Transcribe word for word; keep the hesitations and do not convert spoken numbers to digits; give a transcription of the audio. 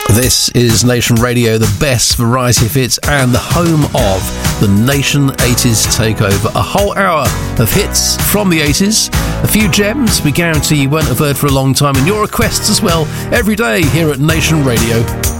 This is Nation Radio, the best variety of hits and the home of the Nation eighties Takeover. A whole hour of hits from the eighties, a few gems we guarantee you won't have heard for a long time, and your requests as well, every day here at Nation Radio.